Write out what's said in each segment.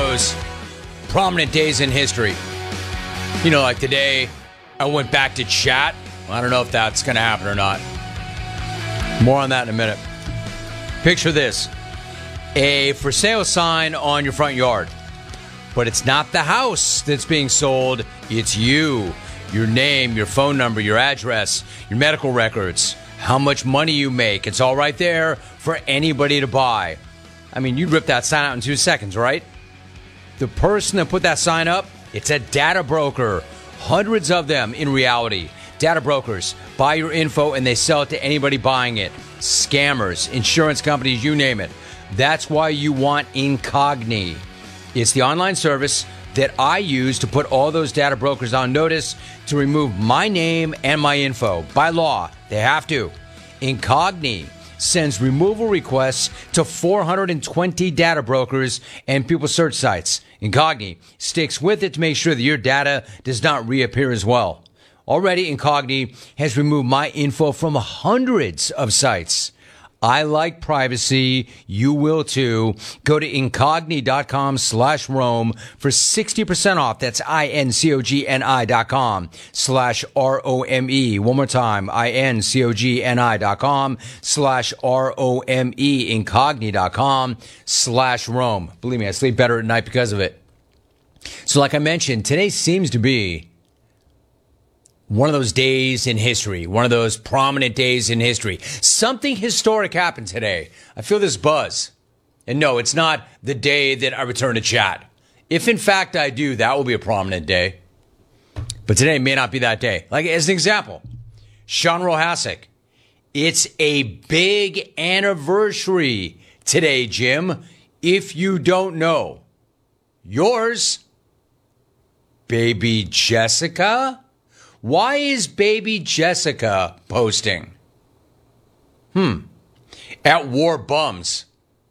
those prominent days in history. You know, like today, I went back to chat. I don't know if that's going to happen or not. More on that in a minute. Picture this. A for sale sign on your front yard. But it's not the house that's being sold. It's you. Your name, your phone number, your address, your medical records, how much money you make. It's all right there for anybody to buy. I mean, you'd rip that sign out in 2 seconds, right? The person that put that sign up, it's a data broker. Hundreds of them in reality. Data brokers buy your info and they sell it to anybody buying it. Scammers, insurance companies, you name it. That's why you want Incogni. It's the online service that I use to put all those data brokers on notice to remove my name and my info. By law, they have to. Incogni sends removal requests to 420 data brokers and people search sites. Incogni sticks with it to make sure that your data does not reappear as well. Already, Incogni has removed my info from hundreds of sites. I like privacy. You will too. Go to incogni.com/Rome for 60% off. That's incogni.com/ROME. One more time. incogni.com/ROME. Incogni.com/Rome. Believe me, I sleep better at night because of it. So like I mentioned, today seems to be one of those days in history, one of those prominent days in history. Something historic happened today. I feel this buzz. And no, it's not the day that I return to chat. If in fact I do, that will be a prominent day. But today may not be that day. Like as an example, Sean Rohasek. It's a big anniversary today, Jim. If you don't know, yours, baby Jessica. Why is baby Jessica posting? At War Bums.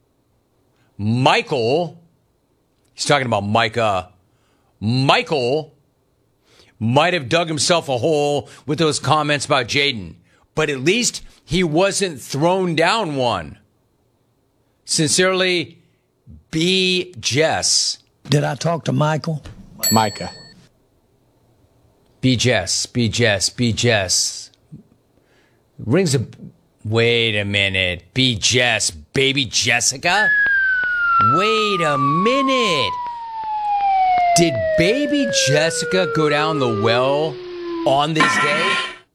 Michael, he's talking about Micah. Michael might have dug himself a hole with those comments about Jaden, but at least he wasn't thrown down one. Sincerely, B. Jess. Did I talk to Michael? Micah. B. Jess. Rings a... Wait a minute. B. Jess. Baby Jessica? Wait a minute. Did baby Jessica go down the well on this day?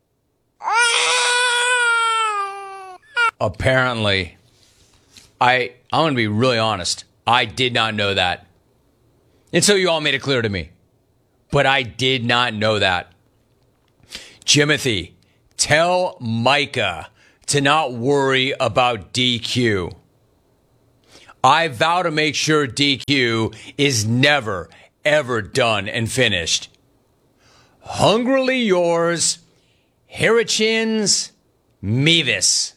Apparently. I'm going to be really honest. I did not know that. Until you all made it clear to me. But I did not know that. Jimothy, tell Micah to not worry about DQ. I vow to make sure DQ is never, ever done and finished. Hungrily yours, Herichins Mevis.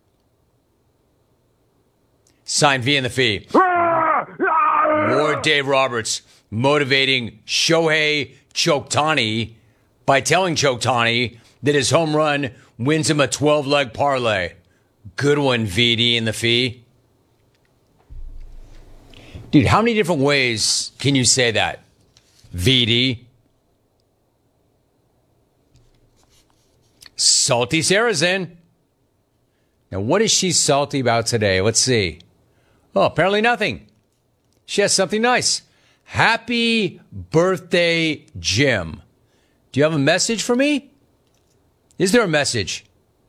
Signed V in the fee. Ward Dave Roberts. Motivating Shohei Choktani by telling Choktani that his home run wins him a 12-leg parlay. Good one, VD in the fee. Dude, how many different ways can you say that? VD. Salty Sarah's in. Now, what is she salty about today? Let's see. Oh, apparently nothing. She has something nice. Happy birthday, Jim. Do you have a message for me? Is there a message?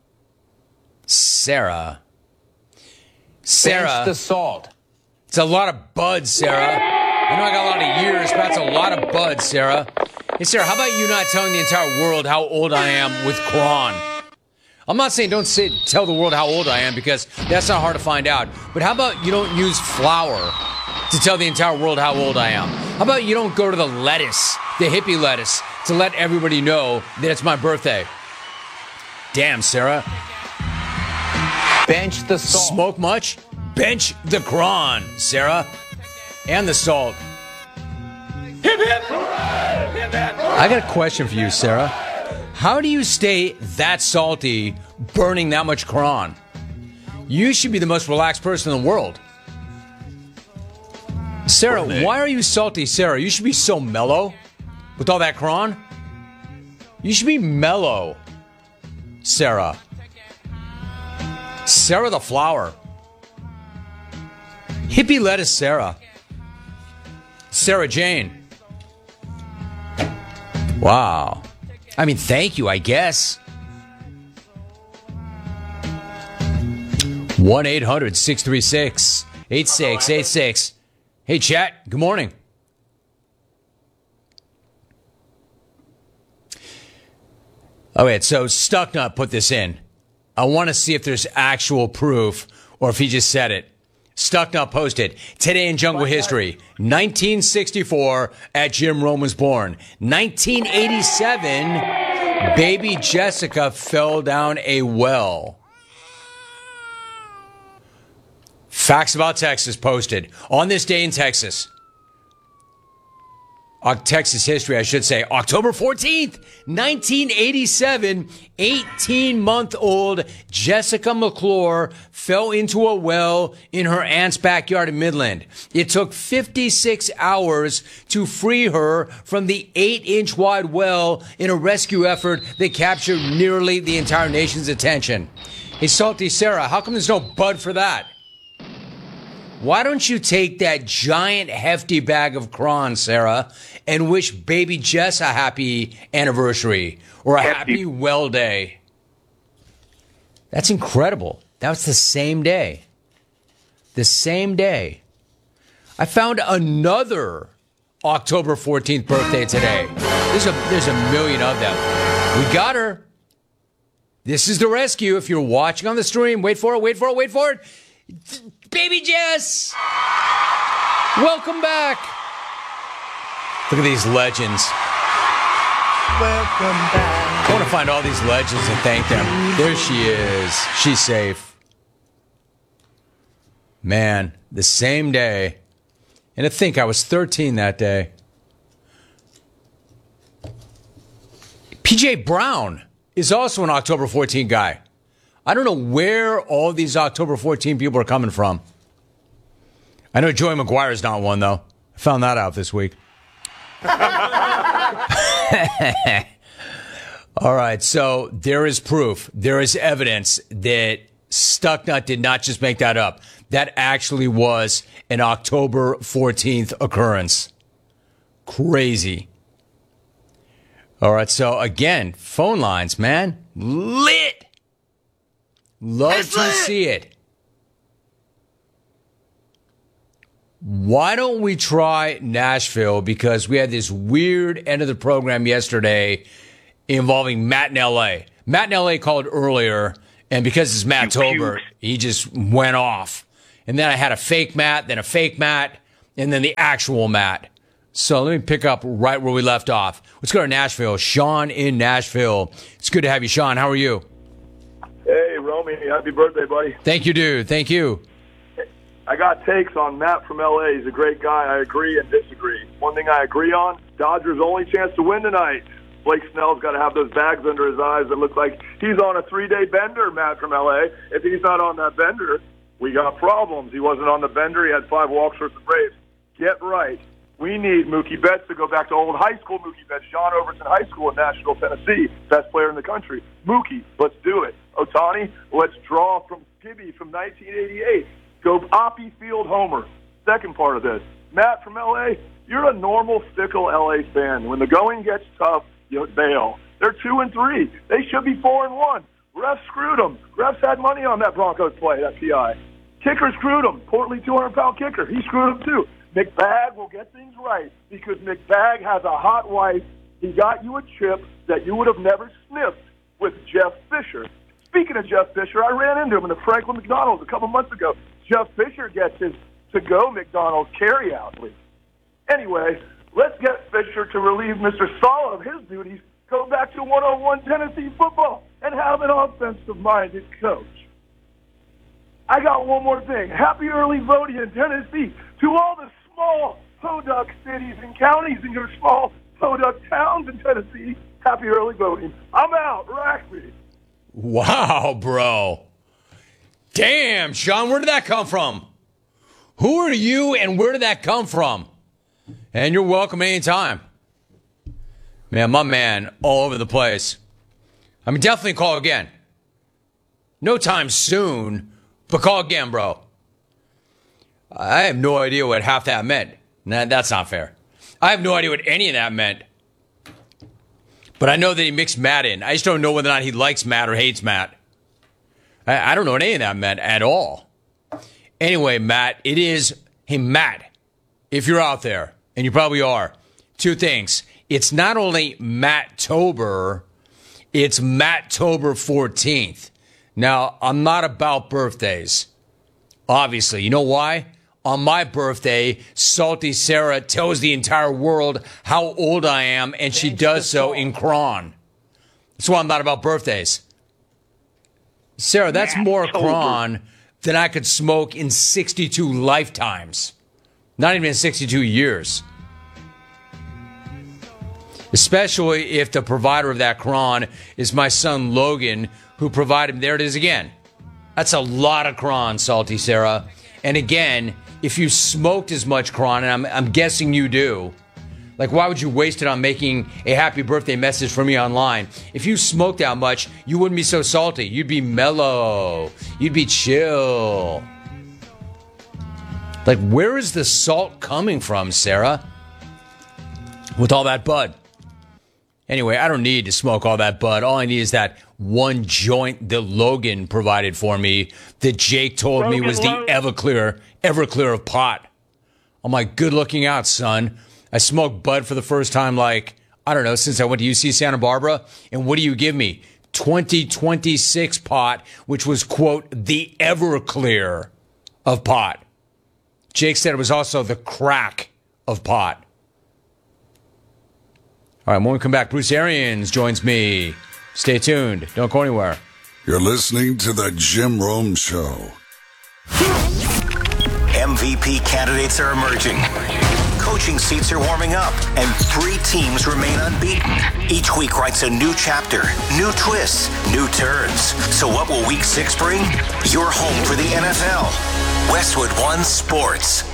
Sarah. Bench the salt. It's a lot of buds, Sarah. I know I got a lot of years, but that's a lot of buds, Sarah. Hey, Sarah, how about you not telling the entire world how old I am with Quran? I'm not saying don't tell the world how old I am because that's not hard to find out. But how about you don't use flour to tell the entire world how old I am? How about you don't go to the lettuce, the hippie lettuce, to let everybody know that it's my birthday? Damn, Sarah. Bench the salt. Smoke much? Bench the Quran, Sarah. And the salt. Hip, hip. Hip, hip. I got a question for you, Sarah. How do you stay that salty burning that much Quran? You should be the most relaxed person in the world. Sarah, why are you salty, Sarah? You should be so mellow with all that cron. You should be mellow, Sarah. Sarah the flower. Hippie lettuce Sarah. Sarah Jane. Wow. I mean, thank you, I guess. 1-800-636-8686. Hey, chat. Good morning. All right, so Stucknut put this in. I want to see if there's actual proof or if he just said it. Stucknut posted, today in Jungle history, 1964 at Jim Rome was born. 1987, baby Jessica fell down a well. Facts about Texas posted. On this day in Texas. Texas history, I should say. October 14th, 1987, 18-month-old Jessica McClure fell into a well in her aunt's backyard in Midland. It took 56 hours to free her from the 8-inch wide well in a rescue effort that captured nearly the entire nation's attention. Hey, Salty Sarah, how come there's no bud for that? Why don't you take that giant hefty bag of cron, Sarah, and wish baby Jess a happy anniversary or a happy well day? That's incredible. That was the same day. The same day. I found another October 14th birthday today. There's a million of them. We got her. This is the rescue. If you're watching on the stream, wait for it, wait for it, wait for it. Baby Jess! Welcome back. Look at these legends. Welcome back. I want to find all these legends and thank them. There she is. She's safe. Man, the same day. And to think I was 13 that day. PJ Brown is also an October 14 guy. I don't know where all these October 14 people are coming from. I know Joey McGuire's not one, though. I found that out this week. All right, so there is proof. There is evidence that Stucknut did not just make that up. That actually was an October 14th occurrence. Crazy. All right, so again, phone lines, man. Lit. Love to see it. Why don't we try Nashville? Because we had this weird end of the program yesterday involving Matt in L.A. Matt in L.A. called earlier, and because it's Matt Tolbert, he just went off. And then I had a fake Matt, then a fake Matt, and then the actual Matt. So let me pick up right where we left off. Let's go to Nashville. Sean in Nashville. It's good to have you, Sean. How are you? Hey, Romy. Happy birthday, buddy. Thank you, dude. Thank you. I got takes on Matt from L.A. He's a great guy. I agree and disagree. One thing I agree on, Dodgers' only chance to win tonight. Blake Snell's got to have those bags under his eyes that look like he's on a 3-day bender, Matt from L.A. If he's not on that bender, we got problems. He wasn't on the bender. He had 5 walks versus the Braves. Get right. We need Mookie Betts to go back to old high school Mookie Betts, John Overton High School in Nashville, Tennessee. Best player in the country. Mookie, let's do it. Ohtani, let's draw from Gibby from 1988. Go Oppie Field homer. Second part of this. Matt from L.A., you're a normal, fickle L.A. fan. When the going gets tough, you bail. They're 2-3. They should be 4-1. Refs screwed them. Refs had money on that Broncos play, that PI. Kicker screwed them. Portly 200-pound kicker. He screwed them too. McBag will get things right because McBag has a hot wife. He got you a chip that you would have never sniffed with Jeff Fisher. Speaking of Jeff Fisher, I ran into him in the Franklin McDonald's a couple months ago. Jeff Fisher gets his to-go McDonald's carry-out leave. Anyway, let's get Fisher to relieve Mr. Sala of his duties, go back to 101 Tennessee football, and have an offensive-minded coach. I got one more thing. Happy early voting in Tennessee to all the small Podunk cities and counties in your small Podunk towns in Tennessee. Happy early voting. I'm out. Rack me. Wow, bro. Damn, Sean, where did that come from? Who are you and where did that come from? And you're welcome anytime. Man, my man, all over the place. I mean, definitely call again. No time soon, but call again, bro. I have no idea what half that meant. Nah, that's not fair. I have no idea what any of that meant. But I know that he mixed Matt in. I just don't know whether or not he likes Matt or hates Matt. I don't know what any of that meant at all. Anyway, Matt, it is... Hey, Matt, if you're out there, and you probably are, two things. It's not only Matt-tober, it's Matt-tober 14th. Now, I'm not about birthdays. Obviously. You know why? On my birthday, Salty Sarah tells the entire world how old I am, and she does so in Cron. That's why I'm not about birthdays. Sarah, that's more Cron than I could smoke in 62 lifetimes. Not even in 62 years. Especially if the provider of that Cron is my son Logan, who provided... There it is again. That's a lot of Cron, Salty Sarah. And again, if you smoked as much Cron, and I'm guessing you do, like, why would you waste it on making a happy birthday message for me online? If you smoked that much, you wouldn't be so salty. You'd be mellow. You'd be chill. Like, where is the salt coming from, Sarah? With all that bud. Anyway, I don't need to smoke all that bud. All I need is that one joint that Logan provided for me that Jake told me was the Everclear of pot. I'm like, good looking out, son. I smoked bud for the first time, like, I don't know, since I went to UC Santa Barbara. And what do you give me? 2026 pot, which was, quote, the Everclear of pot. Jake said it was also the crack of pot. All right, when we come back, Bruce Arians joins me. Stay tuned. Don't go anywhere. You're listening to The Jim Rome Show. MVP candidates are emerging. Coaching seats are warming up, and 3 teams remain unbeaten. Each week writes a new chapter, new twists, new turns. So what will Week 6 bring? Your home for the NFL. Westwood One Sports.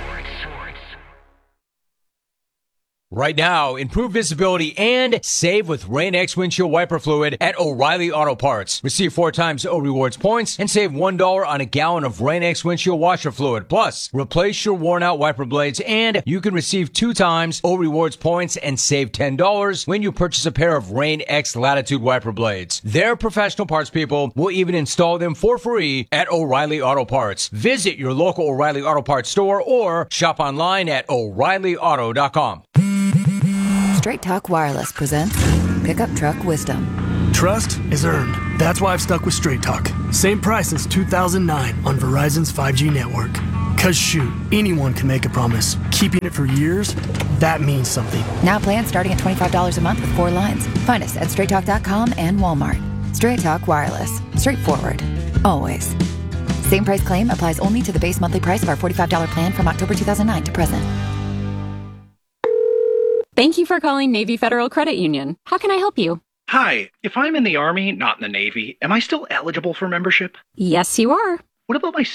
Right now, improve visibility and save with Rain-X windshield wiper fluid at O'Reilly Auto Parts. Receive 4 times O Rewards points and save $1 on a gallon of Rain-X windshield washer fluid. Plus, replace your worn-out wiper blades and you can receive 2 times O Rewards points and save $10 when you purchase a pair of Rain-X Latitude wiper blades. Their professional parts people will even install them for free at O'Reilly Auto Parts. Visit your local O'Reilly Auto Parts store or shop online at O'ReillyAuto.com. Straight Talk Wireless presents Pickup Truck Wisdom. Trust is earned. That's why I've stuck with Straight Talk. Same price since 2009 on Verizon's 5G network. Cause shoot, anyone can make a promise. Keeping it for years, that means something. Now plans starting at $25 a month with 4 lines. Find us at straighttalk.com and Walmart. Straight Talk Wireless. Straightforward. Always. Same price claim applies only to the base monthly price of our $45 plan from October 2009 to present. Thank you for calling Navy Federal Credit Union. How can I help you? Hi, if I'm in the Army, not in the Navy, am I still eligible for membership? Yes, you are. What about my